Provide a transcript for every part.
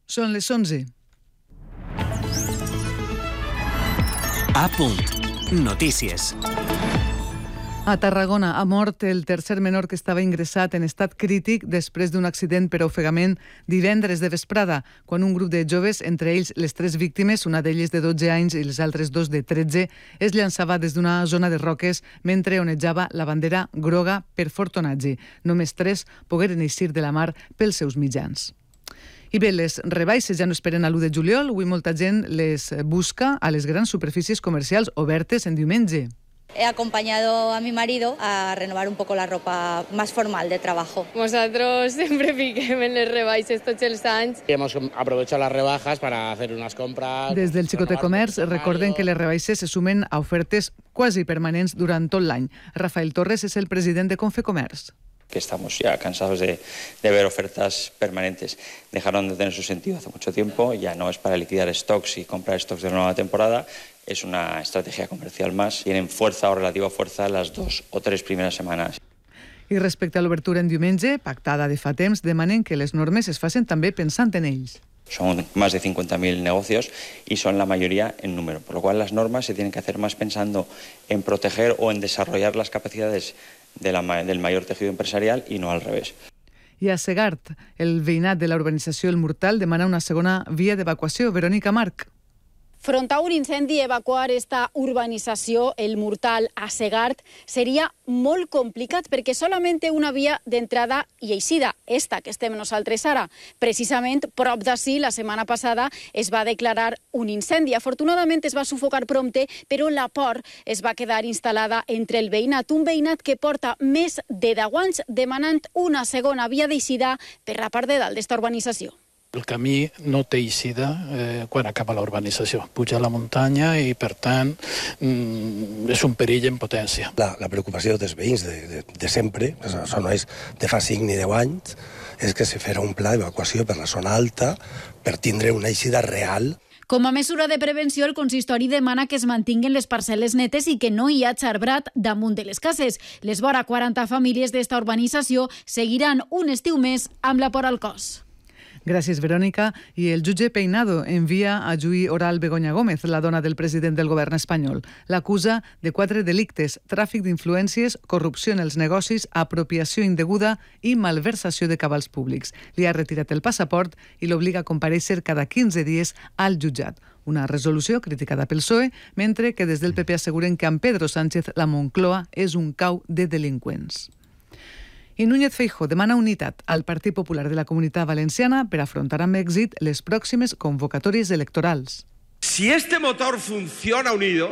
Són les 11. A punt. Notícies. A Tarragona ha mort el tercer menor que estava ingressat en estat crític després d'un accident per ofegament divendres de vesprada, quan un grup de joves, entre ells les 3 víctimes, una d'elles de 12 anys i les altres 2 de 13, es llançava des d'una zona de roques mentre onejava la bandera groga per Fortonatge. Només 3 pogueren eixir de la mar pels seus mitjans. I bé, les rebaixes ja no esperen a l'1 de juliol. Avui molta gent les busca a les grans superfícies comercials obertes en diumenge. He acompañado a mi marido a renovar un poco la ropa más formal de trabajo. Nosotros siempre piquem en les rebaixes tots els anys. Hemos aprovechado las rebajas para hacer unas compras. Des del Xicotet Comerç recorden que les rebaixes se sumen a ofertes quasi permanents durant tot l'any. Rafael Torres és el president de Confecomerç. Que estamos ya cansados de ver ofertas permanentes. Dejaron de tener su sentido hace mucho tiempo, ya no es para liquidar stocks y comprar stocks de la nueva temporada, es una estrategia comercial más. Tienen fuerza o relativa fuerza las 2 o 3 primeras semanas. I respecte a l'obertura en diumenge, pactada de fa temps, demanen que les normes es facin també pensant en ells. Son más de 50.000 negocios y son la mayoría en número, por lo cual las normas se tienen que hacer más pensando en proteger o en desarrollar las capacidades del mayor tejido empresarial y no al revés. I a Segart, el veïnat de la urbanització El Murtal demana una segona via d'evacuació. Verònica Marc. Front a un incendi, evacuar esta urbanització, El Murtal, a Segart, seria molt complicat perquè solament té una via d'entrada i eixida, esta que estem nosaltres ara. Precisament, prop d'ací, la setmana passada, es va declarar un incendi. Afortunadament es va sufocar prompte, però la por es va quedar instal·lada entre el veïnat, un veïnat que porta més de 10 anys demanant una segona via d'eixida per la part de dalt d'esta urbanització. El camí no té eixida quan acaba la urbanització. Puja a la muntanya i, per tant, és un perill en potència. La preocupació dels veïns de sempre, això no és de fa 5 ni 10 anys, és que se farà un pla d'evacuació per la zona alta per tindre una eixida real. Com a mesura de prevenció, el consistori demana que es mantinguin les parcel·les netes i que no hi hagi arbrat damunt de les cases. Les vora 40 famílies d'esta urbanització seguiran un estiu més amb la por al cos. Gràcies, Verònica. I el jutge Peinado envia a juí oral Begoña Gómez, la dona del president del govern espanyol. L'acusa de 4 delictes: tràfic d'influències, corrupció en els negocis, apropiació indeguda i malversació de cabals públics. Li ha retirat el passaport i l'obliga a comparèixer cada 15 dies al jutjat. Una resolució criticada pel PSOE, mentre que des del PP asseguren que amb Pedro Sánchez la Moncloa és un cau de delinqüents. I Núñez Feijóo demana unitat al Partit Popular de la Comunitat Valenciana per afrontar amb èxit les pròximes convocatòries electorals. Si este motor funciona unido,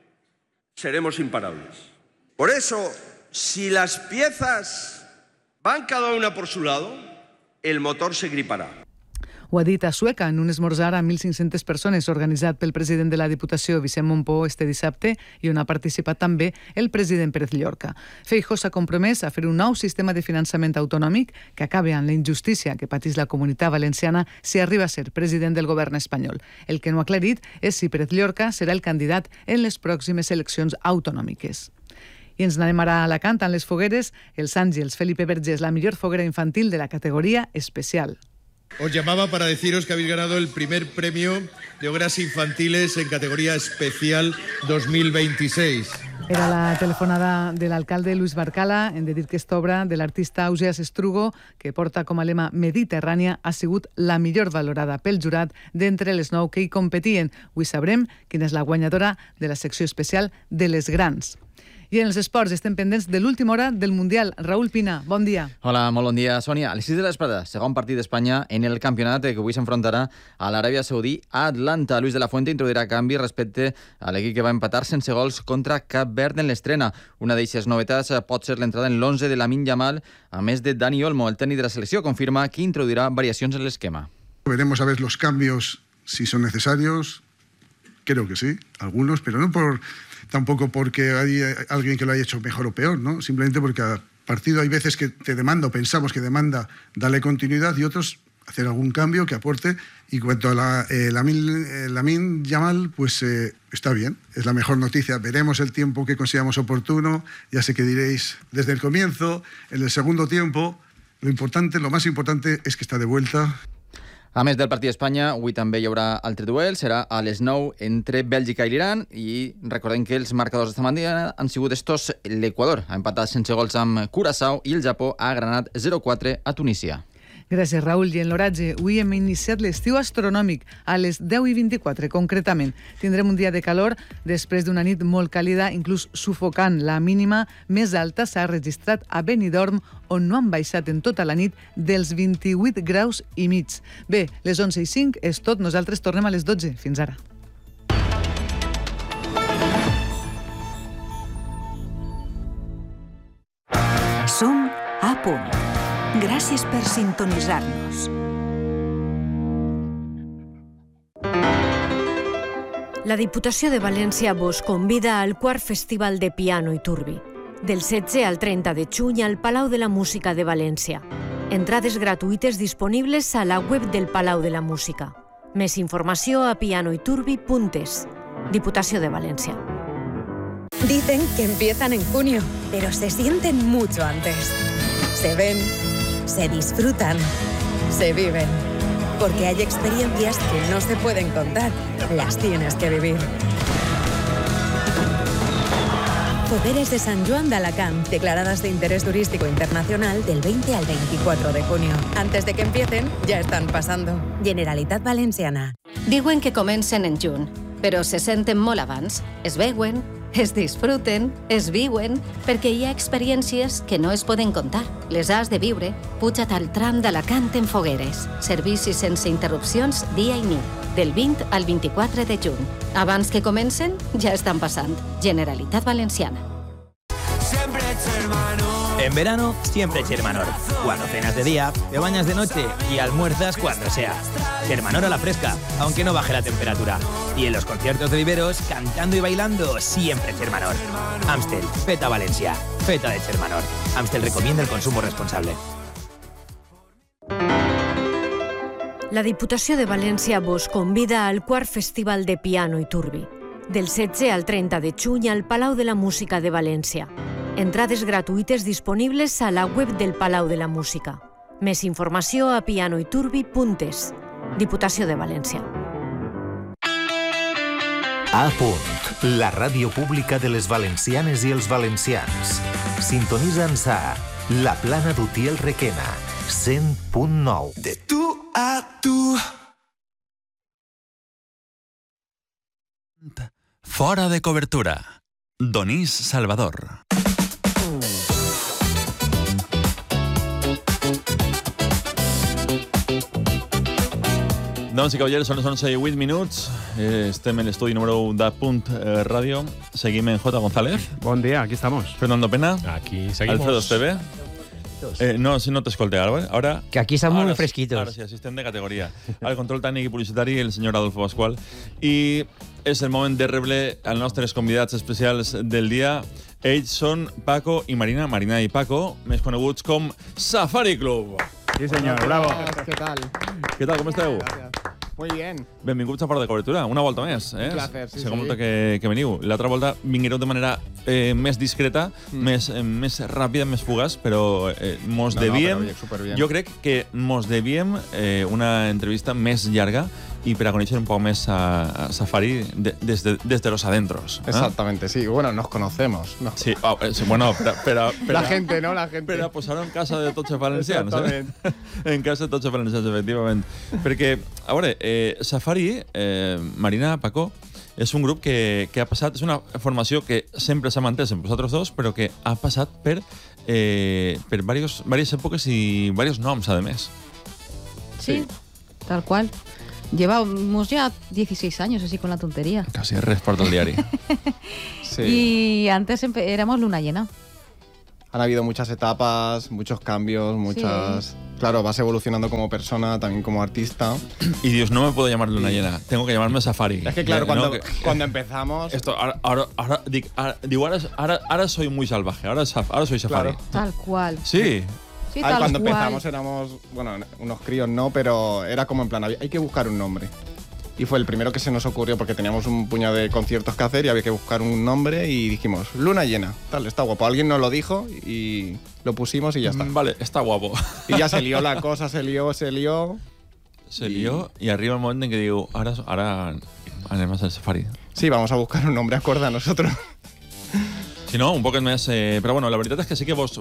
seremos imparables. Por eso, si las piezas van cada una por su lado, el motor se gripará. Ho ha dit a Sueca en un esmorzar a 1.500 persones organitzat pel president de la Diputació, Vicent Mompó, este dissabte, i on ha participat també el president Pérez Llorca. Feijóo s'ha compromès a fer un nou sistema de finançament autonòmic que acabi amb la injustícia que patís la Comunitat Valenciana si arriba a ser president del govern espanyol. El que no ha aclarit és si Pérez Llorca serà el candidat en les pròximes eleccions autonòmiques. I ens anem ara a Alacant amb les fogueres. Els Àngels Felipe Vergés, la millor foguera infantil de la categoria especial. Os llamaba para deciros que habéis ganado el primer premio de hogueras infantiles en categoría especial 2026. Era la telefonada de l'alcalde Luis Barcala. Hem de dir que esta obra de l'artista Augeas Estrugo, que porta com a lema Mediterrània, ha sigut la millor valorada pel jurat d'entre les 9 que hi competien. Avui sabrem quina és la guanyadora de la secció especial de les grans. I en els esports estem pendents de l'última hora del Mundial. Raúl Pina, bon dia. Hola, molt bon dia, Sònia. A les 6 de l'esprada, segon partit d'Espanya en el campionat que avui s'enfrontarà a l'Aràbia Saudí a Atlanta. Luis de la Fuente introduirà canvi respecte a l'equip que va empatar sense gols contra Cap Verd en l'estrena. Una d'eixes novetats pot ser l'entrada en l'11 de Lamine Yamal, a més de Dani Olmo. El tècnic de la selecció confirma que introduirà variacions en l'esquema. Veremos a ver los cambios, si son necesarios. Creo que sí, algunos, pero no tampoco porque hay alguien que lo haya hecho mejor o peor, ¿no? Simplemente porque cada partido hay veces que te demanda, o pensamos que demanda, darle continuidad, y otros hacer algún cambio que aporte. Y cuanto a Lamine Yamal, pues está bien, es la mejor noticia. Veremos el tiempo que consideramos oportuno. Ya sé que diréis desde el comienzo, en el segundo tiempo, lo más importante es que está de vuelta. A més del partit d'Espanya, avui també hi haurà altre duel, serà a les 9 entre Bèlgica i l'Iran, i recordem que els marcadors d'esta mañana han sigut estos: l'Equador ha empatat sense gols amb Curaçao i el Japó ha granat 0-4 a Tunísia. Gràcies, Raül. I en l'oratge, avui hem iniciat l'estiu astronòmic a les 10:24, concretament. Tindrem un dia de calor després d'una nit molt càlida, inclús sufocant. La mínima més alta s'ha registrat a Benidorm, on no han baixat en tota la nit dels 28 graus i mig. Bé, les 11:05 és tot. Nosaltres tornem a les 12. Fins ara. Som a punt. Gràcies per sintonitzar-nos. La Diputació de València vos convida al quart Festival de Piano i Turbi, del 16 al 30 de juny al Palau de la Música de València. Entrades gratuïtes disponibles a la web del Palau de la Música. Més informació a pianoiturbi.es. Diputació de Valencia. Dicen que empiezan en junio, pero se sienten mucho antes. Se ven, se disfrutan, se viven. Porque hay experiencias que no se pueden contar, las tienes que vivir. Poderes de San Joan de Alacant, declaradas de interés turístico internacional del 20 al 24 de junio. Antes de que empiecen, ya están pasando. Generalitat Valenciana. Diuen que comencen en juny, però se senten molt abans. Es veuen, es disfruten, es viuen, perquè hi ha experiències que no es poden contar. Les has de viure. Puja't al tram d'Alacant en Fogueres. Servicis sense interrupcions dia i nit, del 20 al 24 de juny. Abans que comencen, ja estan passant. Generalitat Valenciana. En verano, siempre Chermanor. Cuando cenas de día, te bañas de noche y almuerzas cuando sea. Chermanor a la fresca, aunque no baje la temperatura. Y en los conciertos de viveros, cantando y bailando, siempre Chermanor. Amstel, feta Valencia, feta de Chermanor. Amstel recomienda el consumo responsable. La Diputació de València vos convida al quart Festival de Piano i Turbi, del 16 al 30 de juny al Palau de la Música de València. Entrades gratuïtes disponibles a la web del Palau de la Música. Més informació a pianoiturbi.es. Diputació de València. A punt, la ràdio pública de les valencianes i els valencians. Sintonitza'ns a La Plana d'Utiel Requena, 100.9. De tu a tu. Fora de cobertura. Donís Salvador. Dames i cavallers, són les 11:08. Estem en l'estudi número 1 de Punt Ràdio. Seguim en J. González. Buen día, aquí estamos. Fernando Pena. Aquí seguimos. Alfredo Esteve. No, si no te escolté ahora. Que aquí estamos muy fresquitos. Ahora sí, asistente de categoría. Al control tècnic i publicitari, el senyor Adolfo Pascual. I és el moment de rebre als nostres convidats especials del dia. Ells són Paco i Marina. Marina i Paco, més coneguts com Safari Club. Sí, senyor, bravo. ¿Qué tal? Què tal, com esteu? Muy bien. Benvinguts a Fora de Cobertura, una volta més. Un placer, sí, Segona sí. volta que veniu. L'altra volta vinguereu de manera més discreta, més ràpida, més fugaç, però mos devíem... Jo crec que mos devíem una entrevista més llarga y para conocer un poco más a Safari desde los adentros. Exactamente, sí. Bueno, nos conocemos, ¿no? Sí, bueno, pero la gente, ¿no? La gente. Pero posar en casa de tots els valencians. Exactament. En casa de tots els valencians, efectivament. Perquè, a veure, Safari, Marina, Paco, és un grup que ha passat, és una formació que sempre s'ha mantès en vosaltres dos, però que ha passat per diverses èpoques i diversos noms, a més. Sí, tal cual. Llevamos ya 16 años así con la tontería. Casi es respaldo del diario. Sí. Y antes éramos Luna Llena. Han habido muchas etapas, muchos cambios, muchas... Sí. Claro, vas evolucionando como persona, también como artista. Y Dios, no me puedo llamar Luna Llena, tengo que llamarme Safari. Es que claro, cuando empezamos... Esto, ahora soy muy salvaje, ahora soy Safari. Claro. Tal cual. Sí. Sí, cuando empezamos éramos, bueno, unos críos no, pero era como en plan, hay que buscar un nombre. Y fue el primero que se nos ocurrió porque teníamos un puñado de conciertos que hacer y había que buscar un nombre y dijimos, Luna Llena, tal, está guapo. Alguien nos lo dijo y lo pusimos y ya está. Vale, está guapo. Y ya se lió la cosa, se lió. se lió y arriba el momento en que digo, ahora anem a ser Safari. Sí, vamos a buscar un nombre acorde a nosotros. Si no, un poc més... però bueno, la veritat és que sí que vos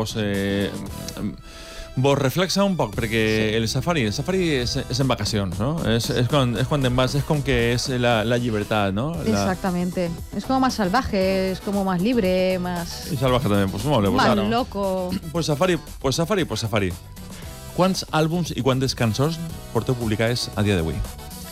reflexa un poc, perquè el safari és en vacacions, ¿no? És quan te'n vas, és com que és la llibertat, ¿no? Exactamente. Es como más salvaje, es como más libre, más... I salvaje també, pues molt bé. Más loco. Pues safari. Quants àlbums i quantes cançons porteu publicades a dia d'avui?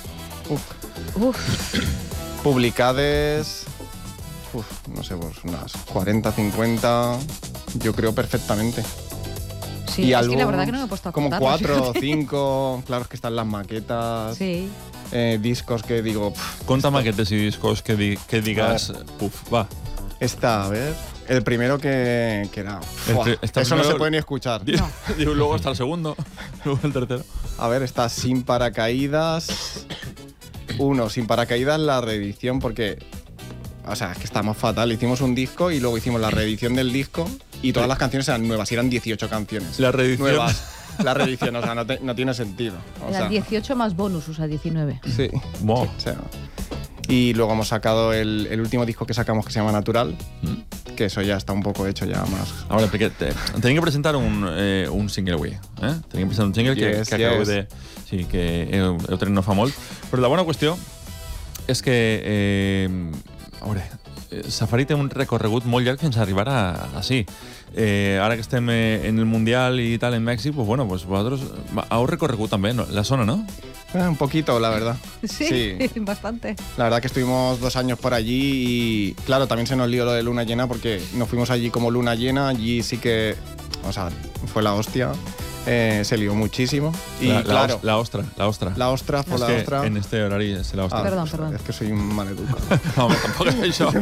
Publicades... no sé, pues unas 40, 50, yo creo perfectamente. Sí, y es que la verdad que no me he puesto a contar. Como 4 o 5, claro, es que están las maquetas, sí. Discos que digo... Conta maquetes y discos que digas, va. A ver, el primero que era... eso no se puede ni escuchar. Digo, luego está el segundo, luego el tercero. A ver, está Sin Paracaídas. Sin Paracaídas, la reedición, porque... O sea, es que estamos fatal. Hicimos un disco y luego hicimos la reedición del disco y todas las canciones eran nuevas, y eran 18 canciones. La reedición. Nuevas. La reedición, o sea, no tiene sentido. Eran 18 más bonus, o sea, 19. Sí. Wow. O sea, y luego hemos sacado el último disco que sacamos, que se llama Natural, que eso ya está un poco hecho ya más. Ahora, porque tenéis que presentar un single avui, Tenéis que presentar un single que acabeu de... Sí, que heu tret no fa molt. Però la bona qüestió és que... A veure, Safari té un recorregut molt llarg fins a arribar així. Ara que estem en el Mundial y tal en Mèxic, pues bueno, pues vosotros heu recorregut també la zona, ¿no? Un poquito, la verdad. Sí, bastante. La verdad que estuvimos 2 años por allí y, claro, también se nos lió lo de luna llena porque nos fuimos allí como luna llena. Allí sí que, o sea, fue la hostia. Se lió muchísimo. Y claro, la ostra. En este horario es la ostra. Perdón. Es que soy un maleducado. No, tampoco es eso.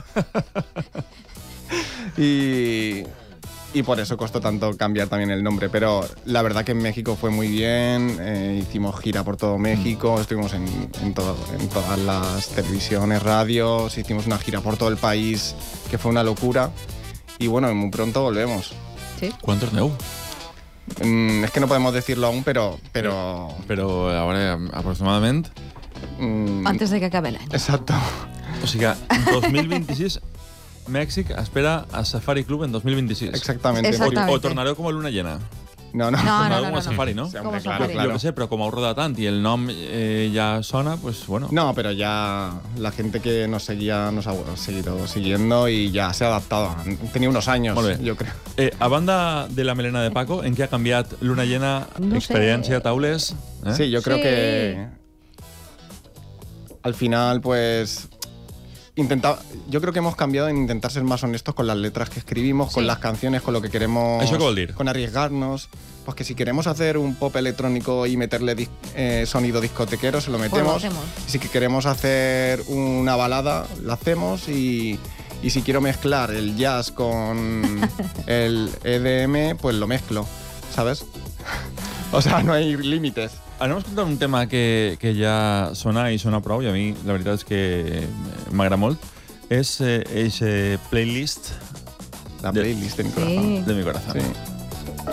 Y por eso costó tanto cambiar también el nombre. Pero la verdad que en México fue muy bien. Hicimos gira por todo México. Estuvimos en todas las televisiones, radios. Hicimos una gira por todo el país, que fue una locura. Y bueno, muy pronto volvemos. ¿Sí? ¿Cuántos neu? Es que no podemos decirlo aún, pero ahora aproximadamente... Antes de que acabe el año. Exacto. O sigui que 2026 Mèxic espera a Safari Club en 2026. Exactamente. O tornareu com a luna llena. No. Tornareu com a Safari, ¿no? Sí, hombre, claro. Jo què sé, però com heu rodat tant i el nom ya sona, pues bueno. No, pero ya la gente que nos seguía nos ha seguido siguiendo y ya se ha adaptado. Tenía unos años, yo creo. A banda de la melena de Paco, ¿en qué ha cambiat luna llena, experiencia, taules? Sí, yo creo que al final, pues... yo creo que hemos cambiado en intentar ser más honestos con las letras que escribimos, con las canciones, con lo que queremos... ¿Eso qué vol dir? Con arriesgarnos. Pues que si queremos hacer un pop electrónico y meterle sonido discotequero, se lo metemos. Pues lo hacemos. Y si queremos hacer una balada, la hacemos. Y si quiero mezclar el jazz con el EDM, pues lo mezclo, ¿sabes? O sea, no hay límites. Anem a escoltar un tema que ja sona i sona prou, i a mi la veritat és que m'agrada molt. És playlist... La playlist de mi corazón. De mi corazón. Sí.